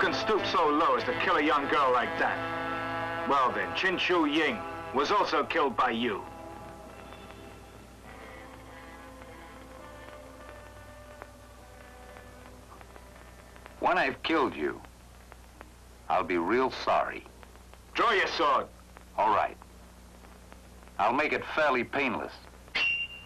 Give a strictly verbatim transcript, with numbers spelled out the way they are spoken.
can stoop so low as to kill a young girl like that? Well then, Chin Chu Ying was also killed by you. When I've killed you, I'll be real sorry. Draw your sword. All right. I'll make it fairly painless.